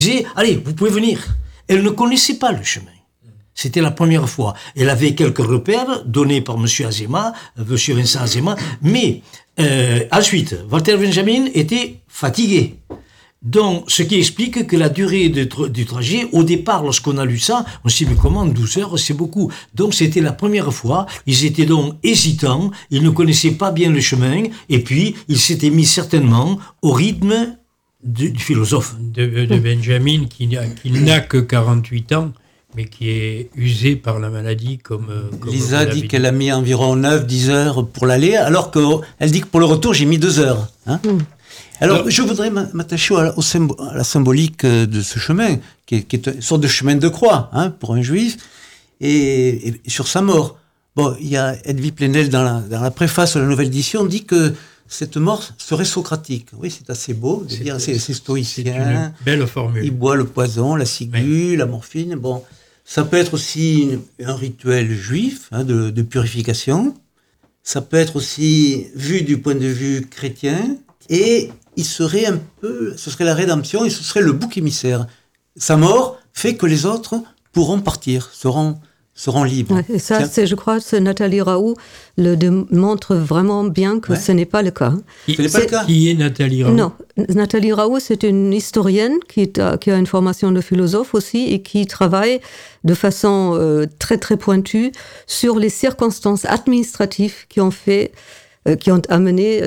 disait, allez, vous pouvez venir. Elle ne connaissait pas le chemin. C'était la première fois. Elle avait quelques repères donnés par M. Azéma, M. Vincent Azéma, mais ensuite, Walter Benjamin était fatigué. Donc, ce qui explique que la durée du trajet, au départ, lorsqu'on a lu ça, on s'est dit, mais comment 12 heures, c'est beaucoup. Donc, c'était la première fois, ils étaient donc hésitants, ils ne connaissaient pas bien le chemin, et puis, ils s'étaient mis certainement au rythme du philosophe. De Benjamin, qui n'a que 48 ans, mais qui est usé par la maladie comme Lisa dit qu'elle a mis environ 9-10 heures pour l'aller, alors qu'elle dit que pour le retour, j'ai mis 2 heures. Hein. Alors, je voudrais m'attacher à la symbolique de ce chemin, qui est une sorte de chemin de croix, hein, pour un juif, et sur sa mort. Bon, il y a Edwy Plenel, dans la préface de la nouvelle édition, dit que cette mort serait socratique. Oui, c'est assez beau de dire, c'est stoïcien. C'est une belle formule. Il boit le poison, la ciguë, la morphine. Bon, ça peut être aussi un rituel juif, hein, de purification. Ça peut être aussi vu du point de vue chrétien. Et il serait ce serait la rédemption, et ce serait le bouc émissaire. Sa mort fait que les autres pourront partir, seront libres. Ouais, et ça, je crois que Nathalie Raoult le démontre vraiment bien que ce n'est pas le cas. Ce n'est pas le cas. Qui est Nathalie Raoult? Non, Nathalie Raoult, c'est une historienne qui a une formation de philosophe aussi et qui travaille de façon très très pointue sur les circonstances administratives qui ont amené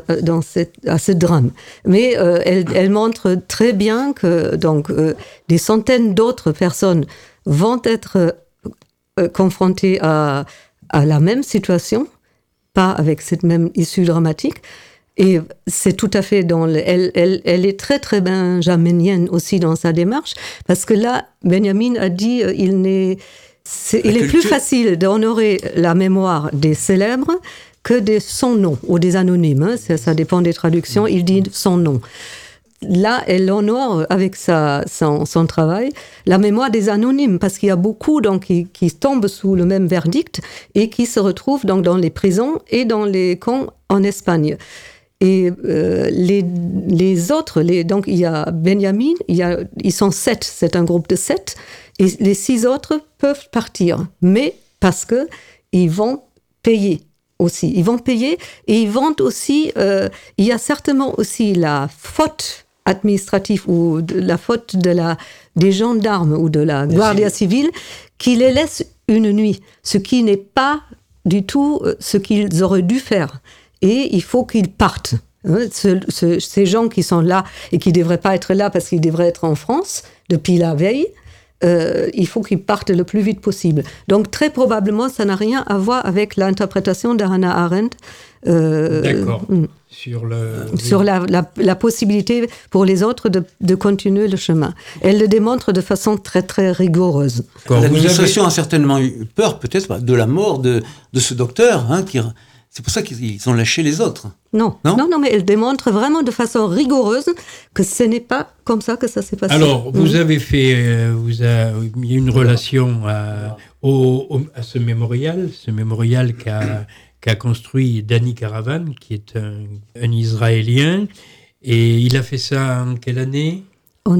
à ce drame. Mais elle montre très bien que des centaines d'autres personnes vont être confrontées à la même situation, pas avec cette même issue dramatique. Et c'est tout à fait elle est très très benjaminienne aussi dans sa démarche, parce que là, Benjamin a dit il est plus facile d'honorer la mémoire des célèbres que de son nom, ou des anonymes, hein, ça dépend des traductions, il dit son nom. Là, elle honore avec son travail la mémoire des anonymes, parce qu'il y a beaucoup donc, qui tombent sous le même verdict et qui se retrouvent donc, dans les prisons et dans les camps en Espagne. Et les autres, donc il y a Benjamin, ils sont 7, c'est un groupe de 7, et les 6 autres peuvent partir, mais parce qu'ils vont payer. Aussi, ils vont payer et ils vont aussi. Il y a certainement aussi la faute administrative ou la faute des gendarmes ou de la Guardia Civile qui les laisse une nuit, ce qui n'est pas du tout ce qu'ils auraient dû faire. Et il faut qu'ils partent. Ces gens qui sont là et qui ne devraient pas être là parce qu'ils devraient être en France depuis la veille. Il faut qu'ils partent le plus vite possible. Donc, très probablement, ça n'a rien à voir avec l'interprétation de Hannah Arendt. D'accord. Sur la possibilité pour les autres de continuer le chemin. Elle le démontre de façon très, très rigoureuse. L'administration a certainement eu peur, peut-être, de la mort de ce docteur, hein, c'est pour ça qu'ils ont lâché les autres. Non, mais elle démontre vraiment de façon rigoureuse que ce n'est pas comme ça que ça s'est passé. Alors, vous avez fait, il y a une relation à ce mémorial qu'a construit Danny Caravan, qui est un Israélien, et il a fait ça en quelle année ? En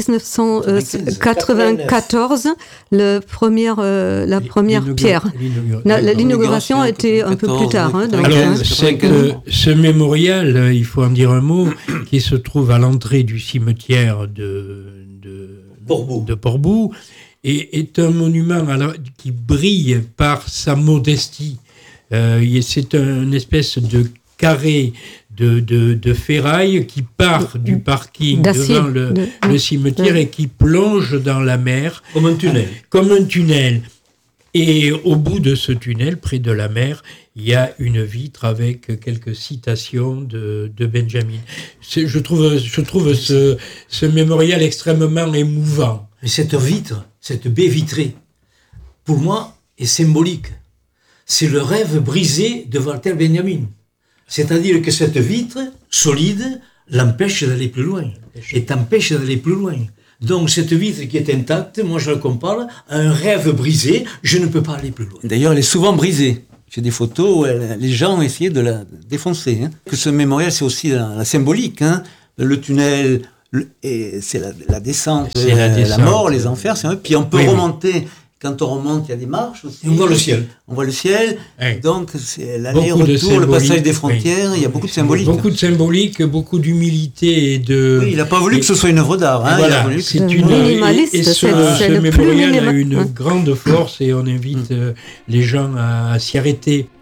1994, la première pierre. L'inauguration était un peu plus tard. Hein, alors, c'est que ce mémorial, il faut en dire un mot, qui se trouve à l'entrée du cimetière de Portbou, et est un monument qui brille par sa modestie. C'est une espèce de carré de ferraille qui part du parking devant le cimetière et qui plonge dans la mer. Comme un tunnel. Et au bout de ce tunnel, près de la mer, il y a une vitre avec quelques citations de Benjamin. Je trouve ce mémorial extrêmement émouvant. Mais cette vitre, cette baie vitrée, pour moi, est symbolique. C'est le rêve brisé de Walter Benjamin. C'est-à-dire que cette vitre solide l'empêche d'aller plus loin. Et t'empêche d'aller plus loin. Donc cette vitre qui est intacte, moi je le compare à un rêve brisé, je ne peux pas aller plus loin. D'ailleurs, elle est souvent brisée. J'ai des photos où les gens ont essayé de la défoncer. Hein. Que ce mémorial, c'est aussi la symbolique. Hein. Le tunnel c'est la descente, C'est la descente. la mort, les enfers, puis on peut Oui, remonter. Quand on remonte, il y a des marches aussi. Et on voit le ciel. On voit le ciel. Oui. Donc, c'est Beaucoup de l'aller-retour, le passage des symbolique, frontières. oui. Il y a beaucoup de symbolique. Beaucoup de symbolique, beaucoup d'humilité et de... Oui, il n'a pas voulu que ce soit une œuvre d'art. Hein, Voilà, il a voulu que c'est Le une... minimaliste, Et ce c'est le plus mémorial a minimal. une grande force et on invite les gens à s'y arrêter.